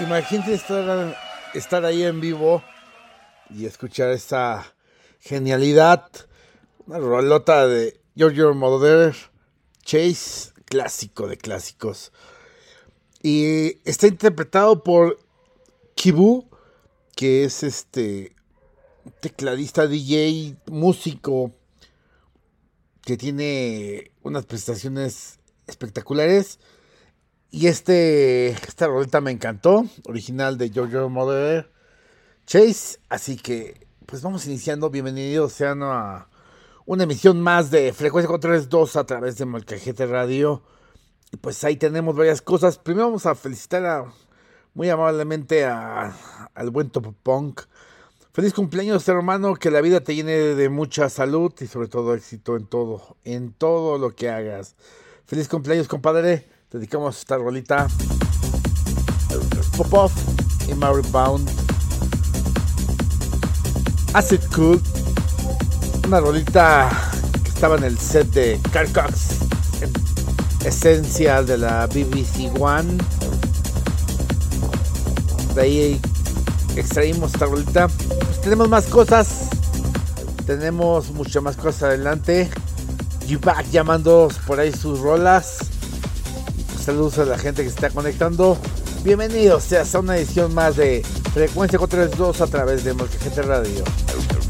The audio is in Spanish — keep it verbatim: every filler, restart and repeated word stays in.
Imagínate estar, estar ahí en vivo y escuchar esa genialidad. Una rolota de Giorgio Moroder, Chase, clásico de clásicos. Y está interpretado por Kibu, que es este tecladista, D J, músico, que tiene unas prestaciones espectaculares. Y este esta roleta me encantó, original de Giorgio Moroder, Chase. Así que pues vamos iniciando. Bienvenidos sean a una emisión más de Frecuencia cuatrocientos treinta y dos a través de Molcajete Radio. Y pues ahí tenemos varias cosas. Primero vamos a felicitar a, muy amablemente a, al buen Top Punk. Feliz cumpleaños, hermano, que la vida te llene de mucha salud y sobre todo éxito en todo, en todo lo que hagas. Feliz cumpleaños, compadre. Dedicamos esta rolita Pop Off y Mary Bound, Acid Cool, una rolita que estaba en el set de Carl Cox, esencial de la B B C One. De ahí extraímos esta rolita. Pues tenemos más cosas, tenemos muchas más cosas adelante. G-Back llamando por ahí sus rolas. Saludos a la gente que se está conectando. Bienvenidos seas a una edición más de Frecuencia cuatrocientos treinta y dos a través de Molcajete Radio.